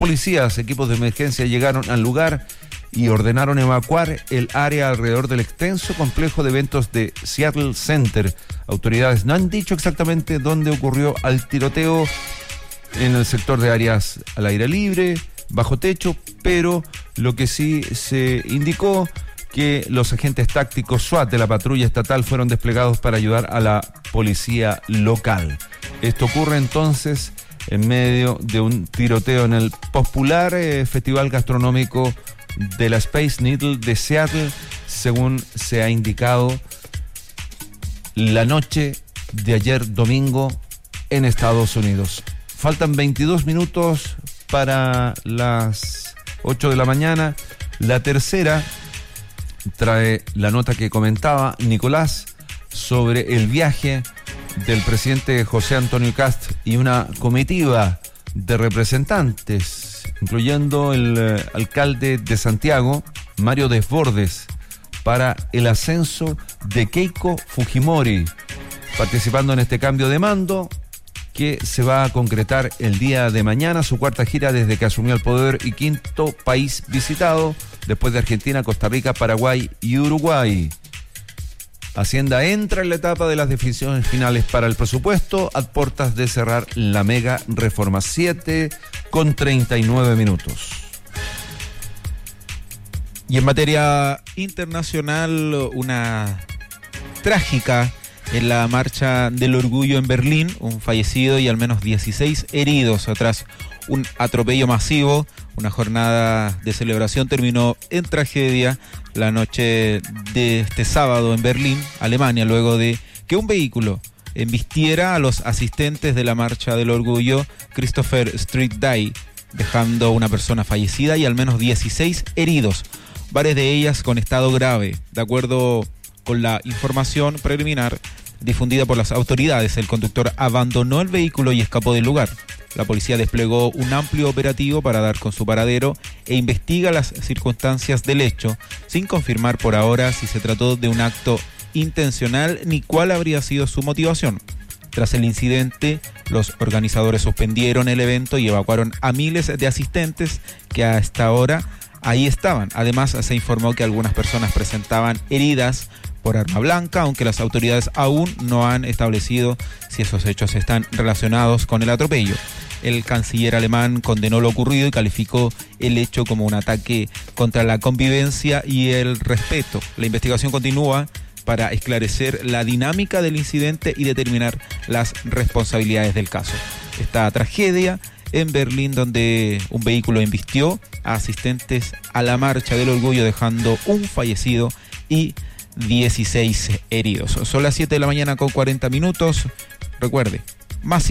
Policías, equipos de emergencia llegaron al lugar y ordenaron evacuar el área alrededor del extenso complejo de eventos de Seattle Center. Autoridades no han dicho exactamente dónde ocurrió el tiroteo, en el sector de áreas al aire libre, bajo techo, pero lo que sí se indicó que los agentes tácticos SWAT de la patrulla estatal fueron desplegados para ayudar a la policía local. Esto ocurre entonces en medio de un tiroteo en el popular festival gastronómico de la Space Needle de Seattle, según se ha indicado la noche de ayer domingo en Estados Unidos. Faltan 22 minutos para las 8 de la mañana. La tercera trae la nota que comentaba Nicolás sobre el viaje del presidente José Antonio Kast y una comitiva de representantes, incluyendo el alcalde de Santiago, Mario Desbordes, para el ascenso de Keiko Fujimori, participando en este cambio de mando que se va a concretar el día de mañana, su cuarta gira desde que asumió el poder y quinto país visitado, después de Argentina, Costa Rica, Paraguay y Uruguay. Hacienda entra en la etapa de las definiciones finales para el presupuesto, a puertas de cerrar la mega reforma. 7:39. Y en materia internacional, una trágica en la marcha del orgullo en Berlín, un fallecido y al menos 16 heridos tras un atropello masivo. Una jornada de celebración terminó en tragedia la noche de este sábado en Berlín, Alemania, luego de que un vehículo embistiera a los asistentes de la marcha del orgullo Christopher Street Day, dejando una persona fallecida y al menos 16 heridos, varias de ellas con estado grave. De acuerdo con la información preliminar difundida por las autoridades, el conductor abandonó el vehículo y escapó del lugar. La policía desplegó un amplio operativo para dar con su paradero e investiga las circunstancias del hecho, sin confirmar por ahora si se trató de un acto intencional ni cuál habría sido su motivación. Tras el incidente, los organizadores suspendieron el evento y evacuaron a miles de asistentes que hasta ahora ahí estaban. Además, se informó que algunas personas presentaban heridas por arma blanca, aunque las autoridades aún no han establecido si esos hechos están relacionados con el atropello. El canciller alemán condenó lo ocurrido y calificó el hecho como un ataque contra la convivencia y el respeto. La investigación continúa para esclarecer la dinámica del incidente y determinar las responsabilidades del caso. Esta tragedia en Berlín, donde un vehículo embistió a asistentes a la marcha del orgullo, dejando un fallecido y 16 heridos. Son las 7 de la mañana con 40 minutos. Recuerde, más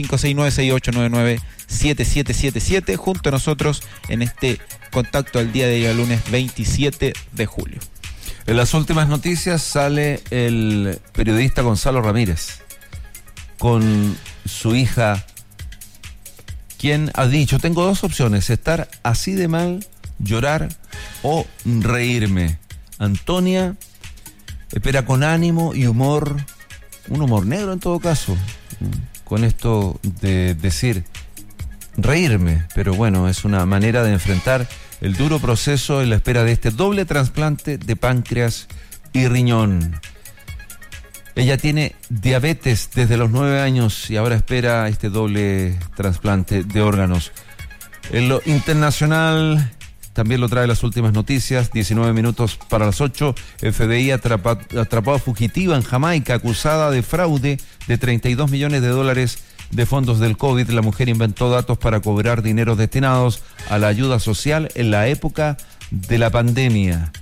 569-6899-7777, junto a nosotros en este contacto al día de hoy, lunes 27 de julio. En las últimas noticias sale el periodista Gonzalo Ramírez con su hija, quien ha dicho: tengo dos opciones, estar así de mal, llorar o reírme. Antonia espera con ánimo y humor, un humor negro en todo caso, con esto de decir reírme, pero bueno, es una manera de enfrentar el duro proceso en la espera de este doble trasplante de páncreas y riñón. Ella tiene diabetes desde los 9 años y ahora espera este doble trasplante de órganos. En lo internacional también lo trae las últimas noticias. 19 minutos para las 8. FBI atrapó a fugitiva en Jamaica, acusada de fraude de $32 millones de fondos del COVID. La mujer inventó datos para cobrar dineros destinados a la ayuda social en la época de la pandemia.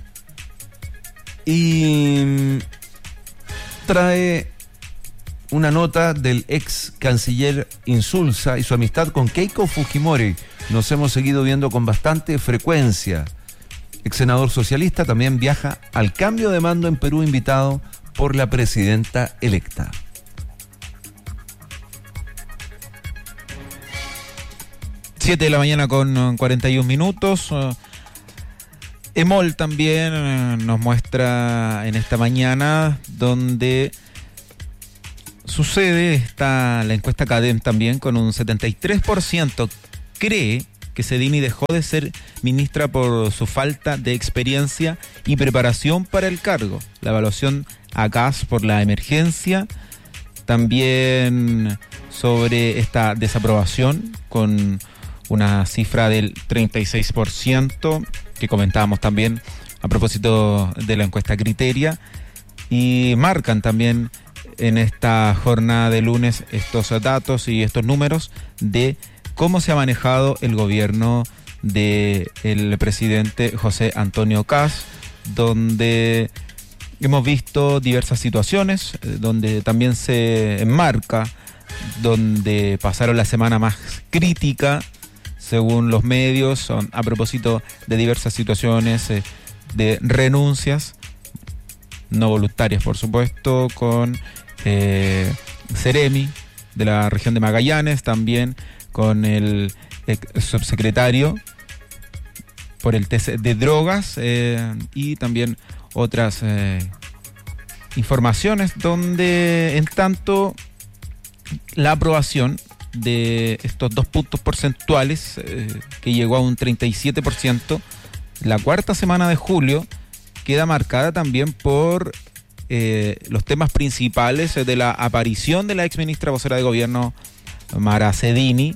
Y trae una nota del ex canciller Insulza y su amistad con Keiko Fujimori. Nos hemos seguido viendo con bastante frecuencia. Ex senador socialista también viaja al cambio de mando en Perú, invitado por la presidenta electa. Siete de la mañana con 41 minutos. EMOL también nos muestra en esta mañana donde sucede está la encuesta CADEM también, con un 73% cree que Cedini dejó de ser ministra por su falta de experiencia y preparación para el cargo. La evaluación a Kast por la emergencia, también sobre esta desaprobación con una cifra del 36% que comentábamos también a propósito de la encuesta Criteria, y marcan también en esta jornada de lunes estos datos y estos números de cómo se ha manejado el gobierno del presidente José Antonio Kast, donde hemos visto diversas situaciones, donde también se enmarca, donde pasaron la semana más crítica, según los medios, a propósito de diversas situaciones de renuncias, no voluntarias por supuesto, con Ceremi de la región de Magallanes, también con el subsecretario por el test de drogas y también otras informaciones, donde en tanto la aprobación de estos 2 puntos porcentuales que llegó a un 37%, la cuarta semana de julio queda marcada también por los temas principales de la aparición de la exministra vocera de gobierno Mara Cedini,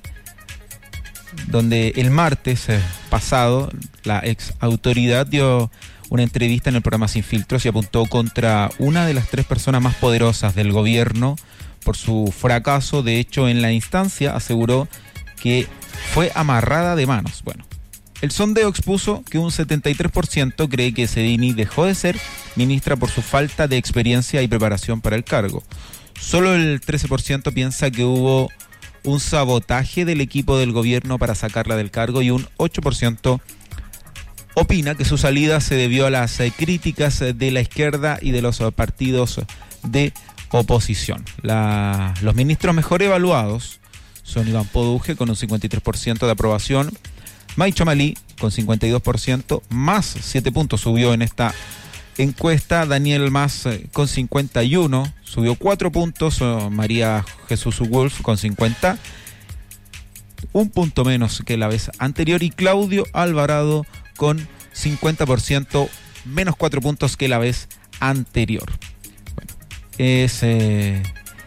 donde el martes pasado la ex autoridad dio una entrevista en el programa Sin Filtros y apuntó contra una de las 3 personas más poderosas del gobierno por su fracaso. De hecho, en la instancia aseguró que fue amarrada de manos. Bueno, el sondeo expuso que un 73% cree que Cedini dejó de ser ministra por su falta de experiencia y preparación para el cargo. Solo el 13% piensa que hubo un sabotaje del equipo del gobierno para sacarla del cargo, y un 8% opina que su salida se debió a las críticas de la izquierda y de los partidos de oposición. Los ministros mejor evaluados son Iván Poduje con un 53% de aprobación, Maicho Malí con 52%, más 7 puntos subió en esta encuesta, Daniel Mas con 51, subió 4 puntos, María Jesús Wolf con 50, un punto menos que la vez anterior, y Claudio Alvarado con 50%, menos 4 puntos que la vez anterior. Bueno, es el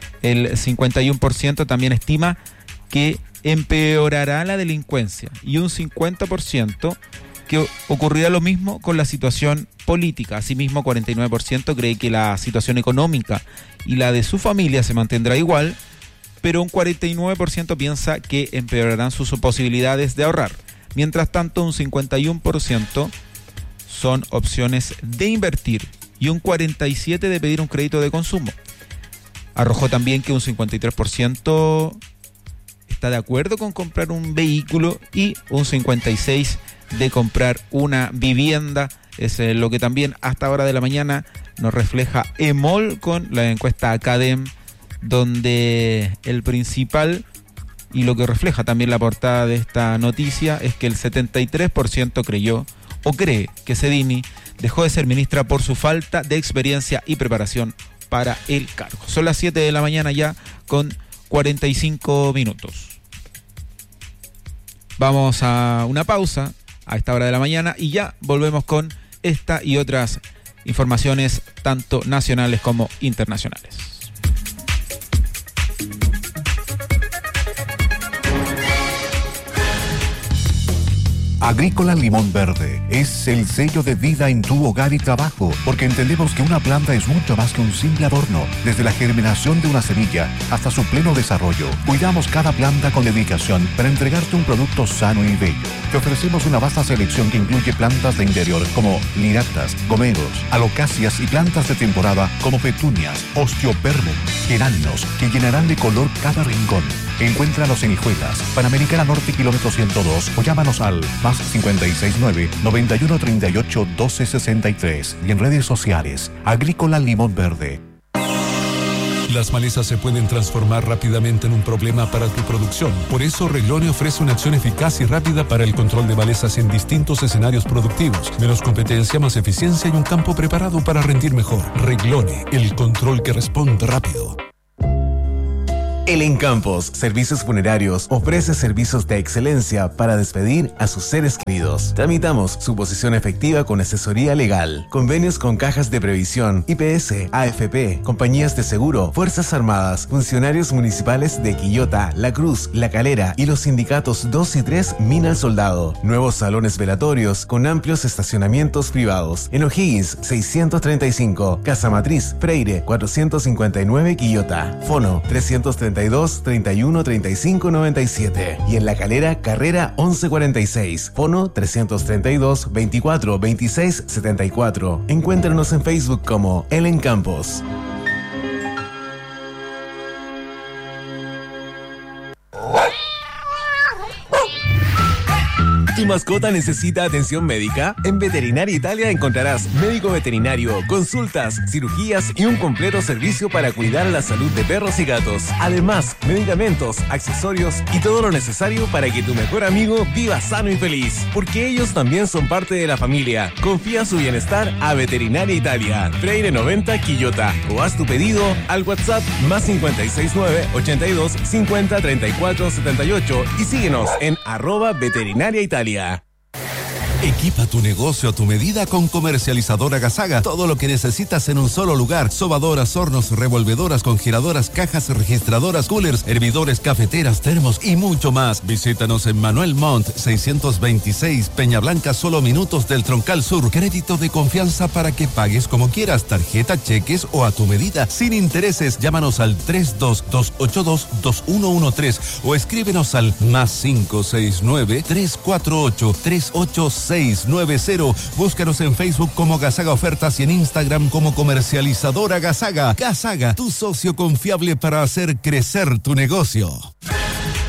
51% también estima que empeorará la delincuencia, y un 50% que ocurrirá lo mismo con la situación política. Asimismo, 49% cree que la situación económica y la de su familia se mantendrá igual, pero un 49% piensa que empeorarán sus posibilidades de ahorrar. Mientras tanto, un 51% son opciones de invertir y un 47% de pedir un crédito de consumo. Arrojó también que un 53% está de acuerdo con comprar un vehículo y un 56% de comprar una vivienda. Es lo que también hasta hora de la mañana nos refleja EMOL con la encuesta Academ, donde el principal, y lo que refleja también la portada de esta noticia, es que el 73% creyó o cree que Cedini dejó de ser ministra por su falta de experiencia y preparación para el cargo. Son las 7 de la mañana ya con 45 minutos. Vamos a una pausa a esta hora de la mañana y ya volvemos con esta y otras informaciones tanto nacionales como internacionales. Agrícola Limón Verde es el sello de vida en tu hogar y trabajo, porque entendemos que una planta es mucho más que un simple adorno. Desde la germinación de una semilla hasta su pleno desarrollo, cuidamos cada planta con dedicación para entregarte un producto sano y bello. Te ofrecemos una vasta selección que incluye plantas de interior como liractas, gomeros, alocacias y plantas de temporada como petunias, osteopermum, geranios, que llenarán de color cada rincón. Encuéntranos en Hijuelas, Panamericana Norte, kilómetro 102, o llámanos al más 569-9138-1263 y en redes sociales, Agrícola Limón Verde. Las malezas se pueden transformar rápidamente en un problema para tu producción. Por eso, Reglone ofrece una acción eficaz y rápida para el control de malezas en distintos escenarios productivos. Menos competencia, más eficiencia y un campo preparado para rendir mejor. Reglone, el control que responde rápido. El Encampos Servicios Funerarios ofrece servicios de excelencia para despedir a sus seres queridos. Tramitamos su posición efectiva con asesoría legal, convenios con cajas de previsión, IPS, AFP, compañías de seguro, Fuerzas Armadas, funcionarios municipales de Quillota, La Cruz, La Calera y los sindicatos 2 y 3 Mina al Soldado. Nuevos salones velatorios con amplios estacionamientos privados. En O'Higgins 635, Casa Matriz, Freire 459 Quillota. Fono 332 31 35 97 y en La Calera, Carrera 1146, fono 332 24 26 74. Encuéntranos en Facebook como El Encampos. ¿Tu mascota necesita atención médica? En Veterinaria Italia encontrarás médico veterinario, consultas, cirugías y un completo servicio para cuidar la salud de perros y gatos. Además, medicamentos, accesorios y todo lo necesario para que tu mejor amigo viva sano y feliz. Porque ellos también son parte de la familia. Confía su bienestar a Veterinaria Italia, Freire 90 Quillota, o haz tu pedido al WhatsApp +569 82 50 34 78 y síguenos en @Veterinaria Italia. Equipa tu negocio a tu medida con Comercializadora Gasaga. Todo lo que necesitas en un solo lugar. Sobadoras, hornos, revolvedoras, congeladoras, cajas registradoras, coolers, hervidores, cafeteras, termos y mucho más. Visítanos en Manuel Montt 626, Peña Blanca, solo minutos del Troncal Sur. Crédito de confianza para que pagues como quieras, tarjeta, cheques o a tu medida, sin intereses. Llámanos al 32-282-2113 o escríbenos al +569 348 386 690. Búscanos en Facebook como Gasaga Ofertas y en Instagram como Comercializadora Gasaga. Gasaga, tu socio confiable para hacer crecer tu negocio.